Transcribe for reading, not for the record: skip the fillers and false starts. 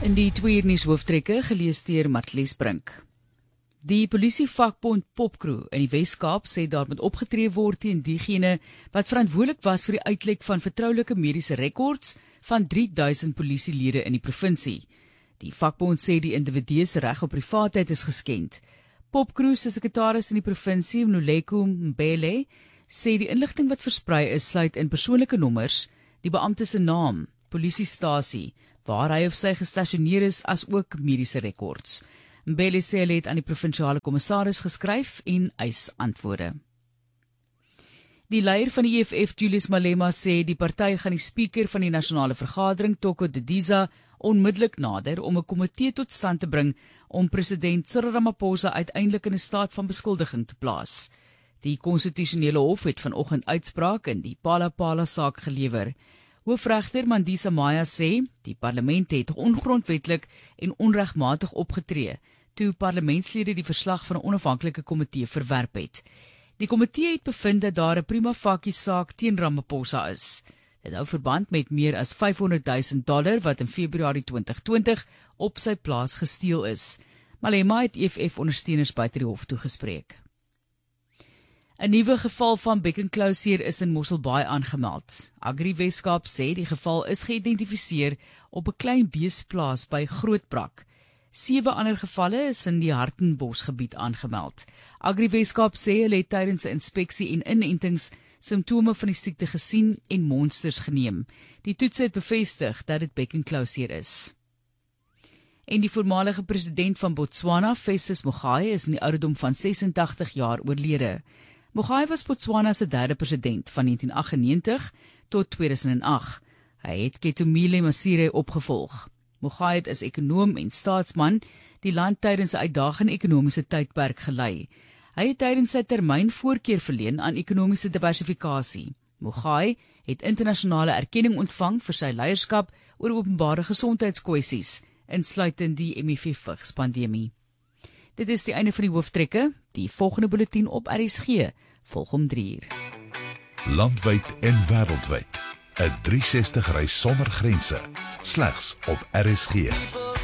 In die tweeërnuus hooftrekke gelees deur Martlies Brink. Die polisievakbond Popcrew in die Wes-Kaap sê daar moet opgetree word teen diegene wat verantwoordelik was vir die uitlek van vertroulike mediese rekords van 3000 polisielede in die provinsie. Die vakbond sê die individu se reg op privaatheid is geskend. Popcrew se sekretaris in die provinsie, Mnuleko Mbele, sê die inligting wat versprei is sluit in persoonlike nommers, die beampte se naam, polisiestasie, waar hy of sy gestasioneer is, as ook mediese rekords. Mbele sê hy het aan die provinsiale kommissaris geskryf en eis antwoorde. Die leier van die EFF, Julius Malema, sê die party gaan die spreker van die nasionale vergadering, Toko Didiza, onmiddellik nader om 'n komitee tot stand te bring om president Cyril Ramaphosa uiteindelik in 'n staat van beskuldiging te plaas. Die konstitusionele hof het vanoggend uitspraak in die Phala saak gelewer. Hoofregter Mandisa Maya sê die parlement het ongrondwetlik en onregmatig opgetree toe parlementslede die verslag van 'n onafhanklike komitee verwerp het. Die komitee het bevind dat daar 'n prima facie saak teen Ramaphosa is. Dit hou verband met meer as $500,000 wat in Februarie 2020 op sy plaas gesteel is. Malema het EFF-ondersteuners buite die hof toegespreek. 'n Nuwe geval van bekkenklouseer is in Mosselbaai aangemeld. Agri Weskaap sê die geval is geïdentifiseer op 'n klein beesplaas by Grootbrak. 7 ander gevalle is in die Hartenbosgebied aangemeld. Agri Weskaap sê hulle het tydens 'n inspeksie en inentings simptome van die siekte gesien en monsters geneem. Die toets het bevestig dat dit bekkenklouseer is. En die voormalige president van Botswana, Festus Mogae, is in die ouderdom van 86 jaar oorlede. Mogae was Botswana se 3de president van 1998 tot 2008. Hy het Ketumile Masire opgevolg. Mogae het as ekonoom en staatsman die land tydens 'n uitdagende ekonomiese tydperk gelei. Hy het tydens sy termyn voorkeur verleen aan ekonomiese diversifikasie. Mogae het internasionale erkenning ontvang vir sy leierskap oor openbare gesondheidskwessies, insluitend die HIV-pandemie. Dit is die einde van die hooftrekke. Die volgende bulletin op RSG volg om 3 uur. Landwyd en wêreldwyd. 'n 360 reis sonder grense. Slegs op RSG.